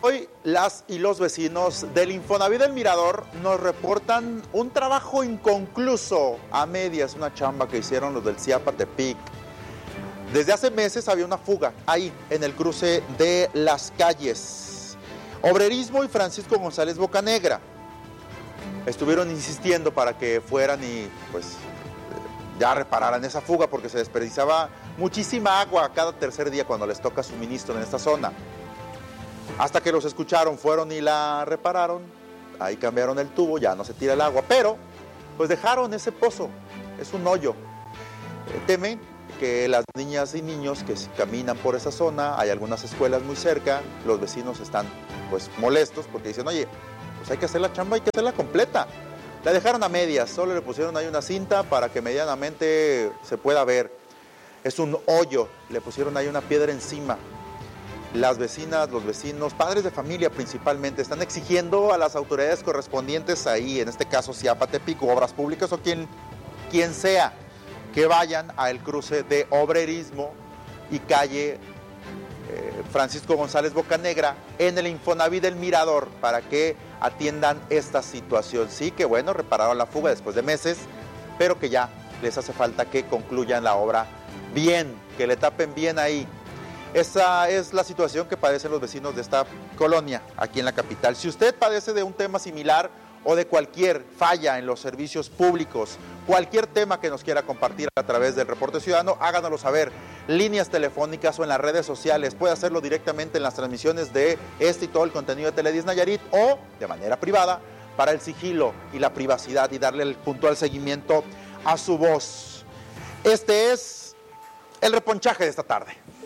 Hoy las y los vecinos del Infonavit del Mirador nos reportan un trabajo inconcluso, a medias, una chamba que hicieron los del CIAPA Tepic. Desde hace meses había una fuga ahí, en el cruce de las calles Obrerismo y Francisco González Bocanegra. Estuvieron insistiendo para que fueran y pues ya repararan esa fuga porque se desperdiciaba muchísima agua cada tercer día cuando les toca suministro en esta zona. Hasta que los escucharon, fueron y la repararon, ahí cambiaron el tubo, ya no se tira el agua, pero pues dejaron ese pozo, es un hoyo. Temen que las niñas y niños que caminan por esa zona, hay algunas escuelas muy cerca, los vecinos están pues molestos porque dicen, oye, pues hay que hacer la chamba, hay que hacerla completa. La dejaron a medias, solo le pusieron ahí una cinta para que medianamente se pueda ver. Es un hoyo, le pusieron ahí una piedra encima. Las vecinas, los vecinos, padres de familia principalmente, están exigiendo a las autoridades correspondientes ahí, en este caso CIAPA Tepic, Obras Públicas o quien sea, que vayan al cruce de Obrerismo y calle Francisco González Bocanegra en el Infonavit del Mirador para que atiendan esta situación. Sí, que bueno, repararon la fuga después de meses, pero que ya les hace falta que concluyan la obra bien, que le tapen bien ahí. Esa es la situación que padecen los vecinos de esta colonia aquí en la capital. Si usted padece de un tema similar o de cualquier falla en los servicios públicos, cualquier tema que nos quiera compartir a través del Reporte Ciudadano, háganoslo saber. Líneas telefónicas o en las redes sociales. Puede hacerlo directamente en las transmisiones de este y todo el contenido de Tele10 Nayarit o de manera privada para el sigilo y la privacidad y darle el puntual seguimiento a su voz. Este es el reponchaje de esta tarde.